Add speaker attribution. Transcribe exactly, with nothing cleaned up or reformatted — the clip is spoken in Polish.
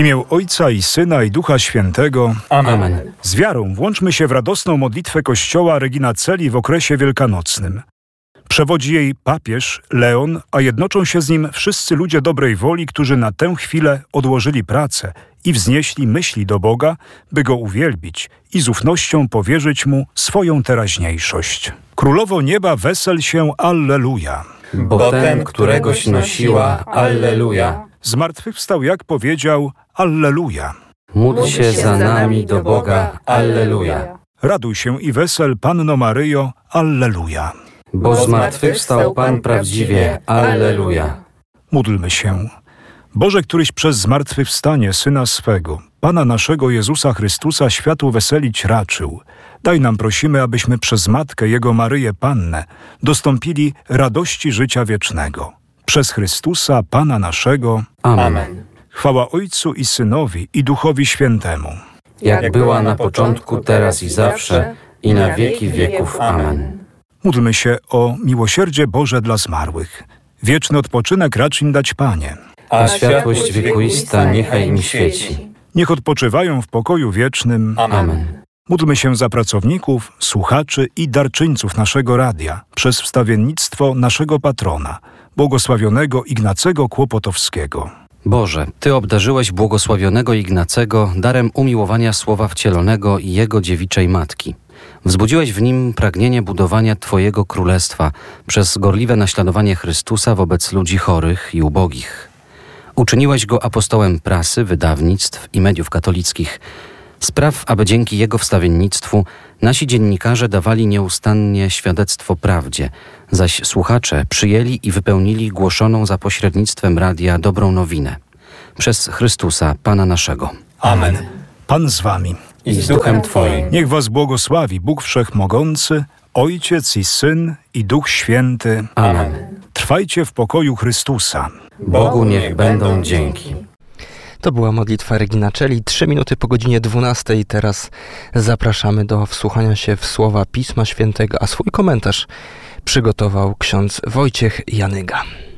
Speaker 1: imię Ojca i Syna i Ducha Świętego.
Speaker 2: Amen.
Speaker 1: Z wiarą włączmy się w radosną modlitwę Kościoła Regina Coeli w okresie wielkanocnym. Przewodzi jej papież Leon, a jednoczą się z nim wszyscy ludzie dobrej woli, którzy na tę chwilę odłożyli pracę i wznieśli myśli do Boga, by Go uwielbić i z ufnością powierzyć Mu swoją teraźniejszość. Królowo nieba, wesel się, alleluja.
Speaker 2: Bo ten, któregoś nosiła, alleluja.
Speaker 1: Zmartwychwstał, jak powiedział, alleluja.
Speaker 2: Módl się za nami do Boga, alleluja.
Speaker 1: Raduj się i wesel, Panno Maryjo, alleluja.
Speaker 2: Bo zmartwychwstał Pan prawdziwie, alleluja.
Speaker 1: Módlmy się. Boże, któryś przez zmartwychwstanie Syna swego, Pana naszego Jezusa Chrystusa, światu weselić raczył, daj nam, prosimy, abyśmy przez Matkę Jego Maryję Pannę dostąpili radości życia wiecznego. Przez Chrystusa, Pana naszego.
Speaker 2: Amen.
Speaker 1: Chwała Ojcu i Synowi i Duchowi Świętemu.
Speaker 2: Jak była na początku, teraz i zawsze, i na wieki wieków. Amen.
Speaker 1: Módlmy się o miłosierdzie Boże dla zmarłych. Wieczny odpoczynek racz im dać, Panie.
Speaker 2: A światłość wiekuista niechaj im świeci.
Speaker 1: Niech odpoczywają w pokoju wiecznym.
Speaker 2: Amen.
Speaker 1: Módlmy się za pracowników, słuchaczy i darczyńców naszego radia przez wstawiennictwo naszego patrona, błogosławionego Ignacego Kłopotowskiego.
Speaker 3: Boże, Ty obdarzyłeś błogosławionego Ignacego darem umiłowania Słowa Wcielonego i Jego dziewiczej Matki. Wzbudziłeś w nim pragnienie budowania Twojego Królestwa przez gorliwe naśladowanie Chrystusa wobec ludzi chorych i ubogich. Uczyniłeś go apostołem prasy, wydawnictw i mediów katolickich. Spraw, aby dzięki jego wstawiennictwu nasi dziennikarze dawali nieustannie świadectwo prawdzie, zaś słuchacze przyjęli i wypełnili głoszoną za pośrednictwem radia dobrą nowinę. Przez Chrystusa, Pana naszego.
Speaker 1: Amen. Pan z wami.
Speaker 2: I z duchem Twoim.
Speaker 1: Niech was błogosławi Bóg Wszechmogący, Ojciec i Syn i Duch Święty.
Speaker 2: Amen.
Speaker 1: Trwajcie w pokoju Chrystusa.
Speaker 2: Bogu niech będą dzięki.
Speaker 4: To była modlitwa Regina Coeli. Trzy minuty po godzinie dwunastej. Teraz zapraszamy do wsłuchania się w słowa Pisma Świętego, a swój komentarz przygotował ksiądz Wojciech Janyga.